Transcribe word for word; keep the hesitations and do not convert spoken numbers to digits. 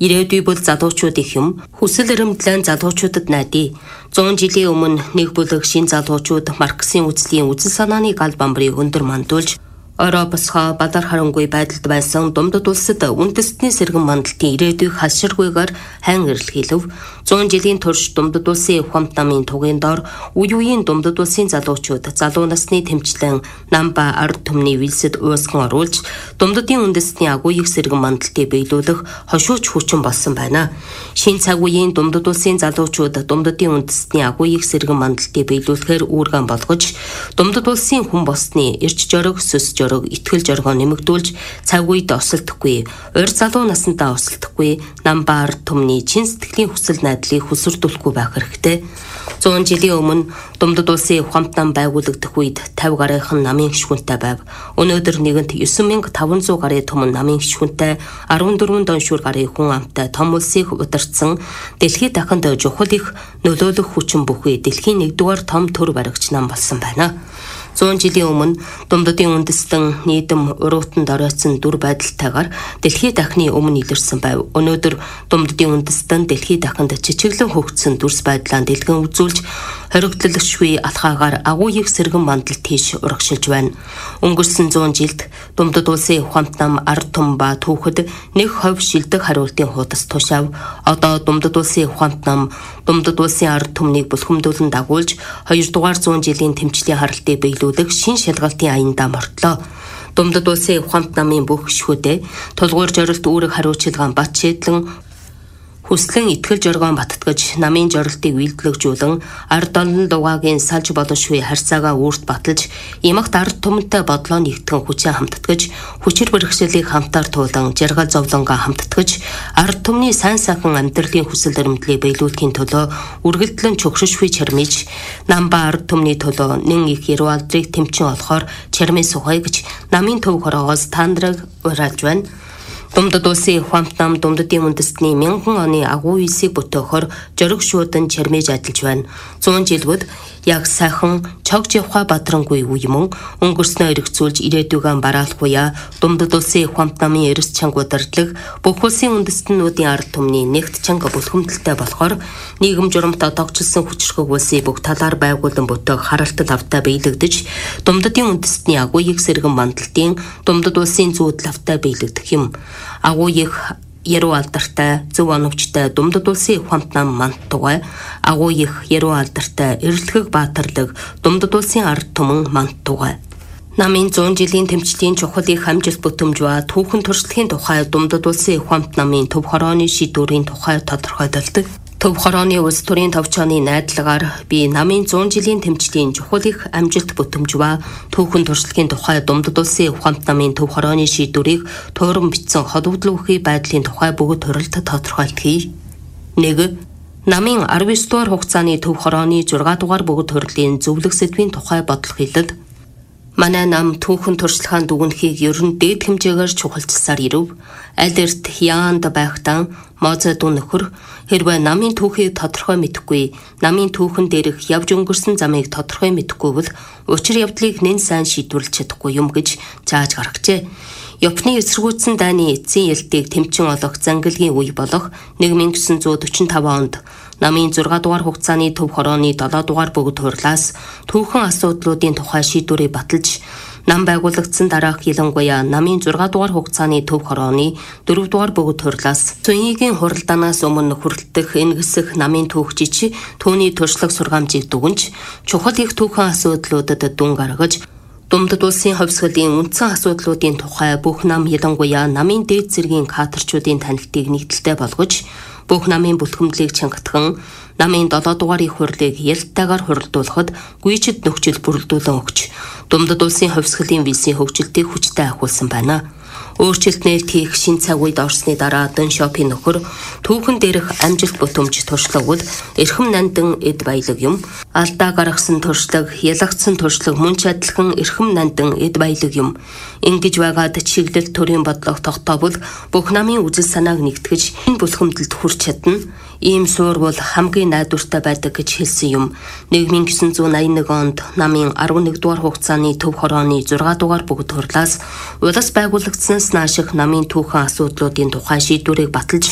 Ирээдүй бол залуучууд их юм. Хүсэл эрмэлзлийн залуучуудад найдаа. зуун жилийн өмнө нэг бүлэг шин залуучууд Марксийн үзлийн үзэл санааны гал бамбарыг өндөр мандуулж Европосхоо бадар харангүй байдалд байсан Думдад улсад үндэстний сэргэн мандалтын ирээдүйг халширгүйгээр хайн эрэлхийлв. зуун жилийн турш Думдад улсын ухамт намын тугийн дор үе үеийн Думдад улсын залуучууд залуу насны тэмцлэн нам ба ард түмний вилсэд уусган оруулж Думдадын үндэстний агууйг сэргэн мандалтыг биелүүлэх хошууч хүчин болсон байна. Шин цаг үеийн Думдад улсын залуучууд Думдадын үндэстний агууйг сэргэн мандалтыг биелүүлэхээр үүргэн болгож Думдад улсын хүн болсны эрч жориг сүс жориг итгэл жоргоо нэмэгдүүлж цаг үед осолдохгүй, урь залуу насандаа осолдохгүй, нам ба ард түмний чин сэтгэлийн хүсэл найдлыг хүсэрдүүлэхгүй байх хэрэгтэй. зуун жилийн өмнө Думдад улсын ухамт нам байгуулагдах үед тавь гарынхан намын гишүүнтэй байв. Өнөөдөр нэгэнт девять мянга таван зуун гарын түмэн намын гишүүнтэй арван дөрвөн доншуур гарын хүн амтай том улсыг удирдсан дэлхийд дахинд чухал их нөлөөлөх хүчин бүхий дэлхийн нэгдүгээр том төр баригч нам болсон байна. зуун жилийн өмнө Думдадын үндэстэн нийтэм уруутанд оройтсон дүр байдалтайгаар дэлхийд дахны өмнө илэрсэн байв. Өнөөдөр Думдадын үндэстэн дэлхийд дахинд жижиглэн хөгжсөн дүрс байдлаа дэлгэн үзүүлж хоригдлогшгүй алхаагаар агууйг сэргэн мандалт тийш урагшилж байна. Өнгөрсөн зуун жилд Думдад улсын ухамт нам ард түмэн ба түүхэд нэг хувь шилдэг хариултын хуудас тушаав. Одоо Думдад улсын ухамт нам Думдад улсын ард түмнийг бүлхэмдүүлэн дагуулж хоёрдугаар зуун жилийн тэмцлийн харалтыг биелүүлэх шин шалгалтын аяндаа мортлоо. Думдад улсын ухамт намын бүх гишүүдээ тулгуур зорилт үүрэг хариуцлаган бат шийдлэн хүслэн итгэл жоргоон баттгаж намын жорилтыг үйлдэлжүүлэн ард олон дугаагийн салж боломжгүй харьцаагаа үрд баталж ямагт ард түмэнтэй бодлоо нэгтгэн хүчээ хамтдагж хүчээр бэрхшээлийг хамтаар туулан жаргал зовлонгоо хамтдагж ард түмний сайн сайхан амьдралын хүсэл эрмэлзлийг биелүүлэхийн төлөө үргэлжлэн чөгшөшгүй чармиж нам ба ард түмний төлөө нэн их яруу алдрыг тэмчин олохоор чармын сухай гэж намын төв хороогоос таандраг урааж байна. Думдад улсын ухамт нам Думдадын үндэстний мянган оны агуу үсийг бүтөөхөр жориг шуудан чармиж ажиллаж байна. зуун жилгүүд яг сайхан чогж явха бадрангүй үе мөн өнгөрснөө эргцүүлж ирээдүйгэн бараалахгүйя Думдад улсын ухамт намын эрс чанга удирдлага бүх улсын үндэстнүүдийн ард түмний нэгт чанга бүлхэмдэлтэй болохоор нийгэм журамт одоогчлсон хүчрхэг улсыг бүх талаар байгуулан бүтээх харалтал автай биелэгдэж Думдадын үндэстний агууйг сэргэн мандалтын Думдад улсын зүйдэл автай биелэгдэх юм. Агууйг яруу алдартай, зөв оновчтой Думдад улсын ухамт нам мантугай, агууйг яруу алдартай, эрэлхэг баатарлаг Думдад улсын ард түмэн мантугай. Намын зуун жилийн тэмцлийн чухал их амжилт бүтэмж ба түүхэн туршлагын тухай Думдад улсын ухамт намын төв хорооны шийдвэрийн тухай тодорхойлдог. Төв хорооны улс төрийн товчооны найдлагаар би намын зуун жилийн тэмцлийн чухал их амжилт бүтэмж ба түүхэн туршлагын тухай Думдад улсын ухамт намын төв хорооны шийдвэрийг тууран бичсэн холбогдлогын байдлын тухай бүгд төрөлд тодорхойлтгий. нэг Намын арван девять дугаар хугацааны төв хорооны зургаан дугаар бүгд төрлийн зөвлөх сэдвийн тухай бодлого хэлэлд манай нам түүхэн туршлагын дүгнэхийг ер нь дээд хэмжээгээр чухалчилсаар ирэв. Аль эрт яанд байхдаа Мозед нөхөр хэрвээ намын түүхийг тодорхой мэдэхгүй, намын түүхэн дээрх явж өнгөрсөн замыг тодорхой мэдэхгүй бол учир явдлыг нэн сайн шийдвэрлэж чадахгүй юм гэж зааж гаргажээ. Японы эсэргүүцсэн дайны эцсийн ялтыг тэмчин олох зангилгийн үе болох нэг nghìn девятьсот сорок пять онд намын зургаан дугаар хугацааны төв хорооны долоо дугаар бүгд хурлаас түүхэн асуудлуудын тухай шийдвэрийг баталж нам байгуулагдсан дараах ялангуяа намын зургаан дугаар хугацааны төв хорооны дөрөв дугаар бүгд хурлаас Цүнхигийн хуралдаанаас өмнө хүрэлтэх энгисэх намын түүхчич түүний туршлага сургаамжийг дүгнж чухал их түүхэн асуудлуудад дүн гаргаж Думдад улсын хувьсгалын үндсэн асуудлуудын тухай бүх нам ялангуяа намын дээд зэргийн кадрчуудын танилтыг нэгдэлтэй болгож бүх намын бүлхэмдлийг чангатхан намын долоо дугаарын хурлыг ялтайгаар хуралдуулахад гүйчид нөхцөл бүрэлдүүлэн өгч Думдад улсын хувьсгалын визийн хөгжилтийг хүчтэй ахиулсан байна. Өөрчлөлт нээлт хийх шин цаг үед орсны дараа Дэн Шопийн нөхөр түүхэн дээрх амжилт бүтэмж туршлагууд эрхэм нандин эд баялаг юм. Алдаа гаргасан туршлага, ялагдсан туршлага мөн ч адилхан эрхэм нандин эд баялаг юм. Ингэж байгаад чиглэл төрийн бодлого тогтоовол бүх намын үзэл санааг нэгтгэж энэ бүлхэмдэлд хүрч чадна. Ийм суур бол хамгийн найдвартай байдаг гэж хэлсэн юм. нэг nghìn девятьсот восемьдесят один онд намын арван нэг дугаар хугацааны төв хорооны зургаан дугаар бүгд хурлаас улс байгуулагдсанаас нааших намын түүхэн асуудлуудын тухай шийдвэрийг баталж